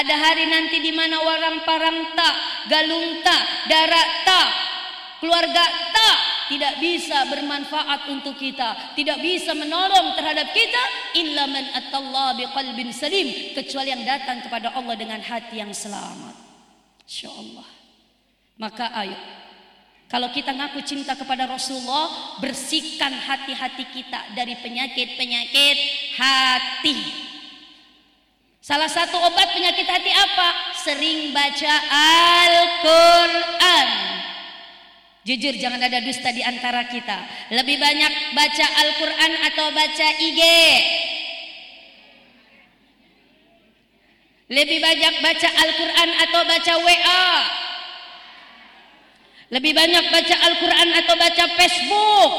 Ada hari nanti di mana orang parang tak, galung tak, darat tak, keluarga tak, tidak bisa bermanfaat untuk kita, tidak bisa menolong terhadap kita, illa man atallah biqalbin salim, kecuali yang datang kepada Allah dengan hati yang selamat. Insyaallah. Maka ayo, kalau kita ngaku cinta kepada Rasulullah, bersihkan hati-hati kita dari penyakit-penyakit hati. Salah satu obat penyakit hati apa? Sering baca Al-Quran. Jujur, jangan ada dusta di antara kita. Lebih banyak baca Al-Quran atau baca IG? Lebih banyak baca Al-Quran atau baca WA? Lebih banyak baca Al-Quran atau baca Facebook?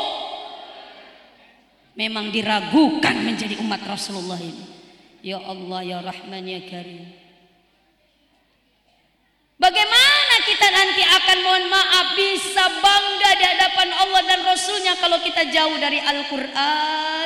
Memang diragukan menjadi umat Rasulullah ini. Ya Allah, ya Rahman, ya Karim. Bagaimana kita nanti akan, mohon maaf, bisa bangga di hadapan Allah dan Rasulnya kalau kita jauh dari Al-Quran?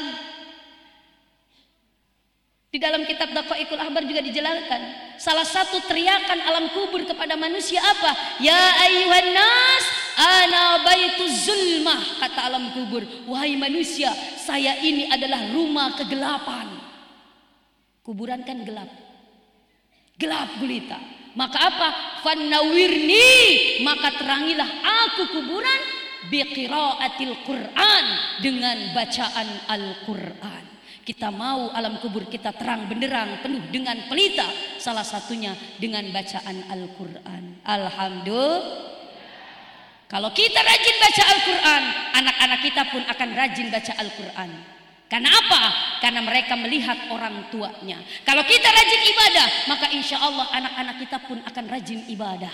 Di dalam kitab Daqaiqul Ahbar juga dijelaskan, salah satu teriakan alam kubur kepada manusia apa? Ya ayyuhan nas, ana baituz zulmah, kata alam kubur. Wahai manusia, saya ini adalah rumah kegelapan. Kuburan kan gelap, gelap gulita. Maka apa? Fannawirni, maka terangilah aku kuburan, biqiraatil Quran, dengan bacaan Al-Quran. Kita mau alam kubur kita terang benderang, penuh dengan pelita, salah satunya dengan bacaan Al-Quran. Alhamdulillah. Kalau kita rajin baca Al-Quran, anak-anak kita pun akan rajin baca Al-Quran. Karena apa? Karena mereka melihat orang tuanya. Kalau kita rajin ibadah, maka insya Allah anak-anak kita pun akan rajin ibadah.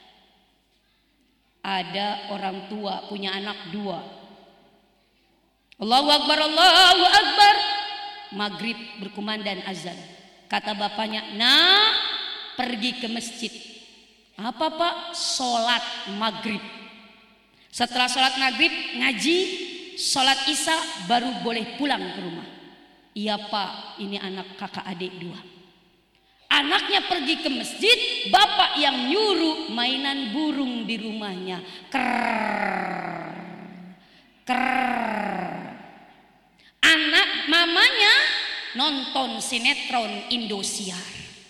Ada orang tua punya anak 2. Allahu Akbar, Allahu Akbar. Maghrib berkumandang azan. Kata bapaknya, nak, pergi ke masjid. Apa pak? Sholat maghrib. Setelah sholat maghrib ngaji, sholat isya baru boleh pulang ke rumah. Iya pak, ini anak kakak adik 2. Anaknya pergi ke masjid, bapak yang nyuruh mainan burung di rumahnya. Krrrr, krrrr. Anak mamanya nonton sinetron Indosiar.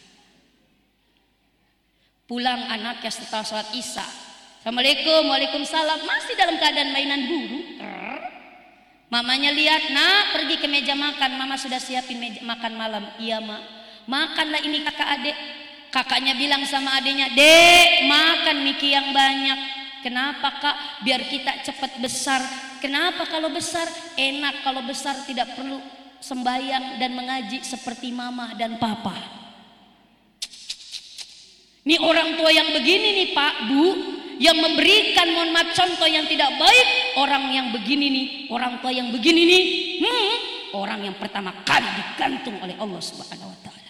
Pulang anaknya setelah sholat isya, Assalamualaikum, waalaikumsalam, masih dalam keadaan mainan burung. Mamanya lihat, nak, pergi ke meja makan, mama sudah siapin meja makan malam. Iya mak, makanlah ini kakak adik. Kakaknya bilang sama adiknya, dek, makan miki yang banyak. Kenapa kak? Biar kita cepat besar. Kenapa kalau besar? Enak kalau besar, tidak perlu sembahyang dan mengaji seperti mama dan papa. Ini orang tua yang begini nih pak, bu, yang memberikan, mohon maaf, contoh yang tidak baik. Orang yang begini nih, orang tua yang begini nih, orang yang pertama kali digantung oleh Allah Subhanahu wa taala.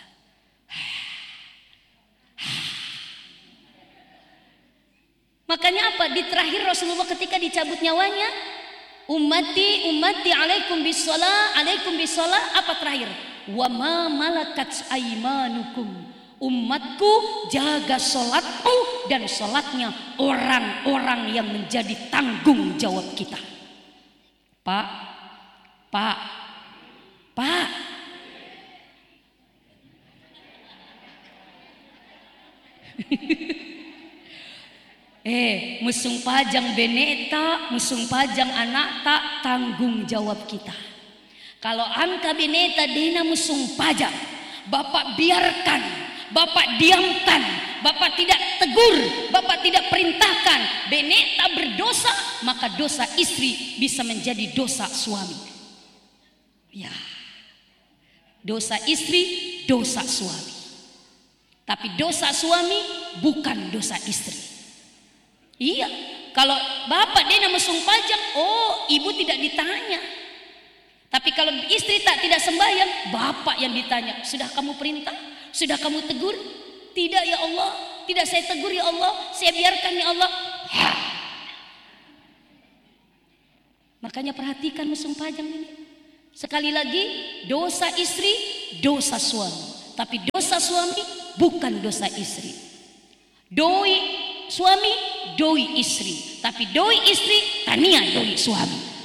Makanya apa? Di terakhir Rasulullah ketika dicabut nyawanya, ummati ummati alaikum bisalah, alaikum bisalah, apa terakhir? Wa ma malakat aimanukum, umatku jaga sholatku dan sholatnya orang-orang yang menjadi tanggung jawab kita. Pak, pak, pak, musung pajang beneta, musung pajang anak tak, tanggung jawab kita. Kalau angka beneta dena musung pajang, bapak biarkan, bapak diamkan, bapak tidak tegur, bapak tidak perintahkan, beneta berdosa, maka dosa istri bisa menjadi dosa suami. Ya, dosa istri, dosa suami. Tapi dosa suami bukan dosa istri. Iya, kalau bapak dia mesung pajak, oh ibu tidak ditanya. Tapi kalau istri tidak sembahyang, bapak yang ditanya. Sudah kamu perintah? Sudah kamu tegur? Tidak ya Allah, tidak saya tegur ya Allah, saya biarkan ya Allah. Makanya perhatikan mesum pajang ini. Sekali lagi, dosa istri, dosa suami. Tapi dosa dosa suami bukan dosa istri. Doi suami, doi istri. Tapi doi istri, tania doi suami.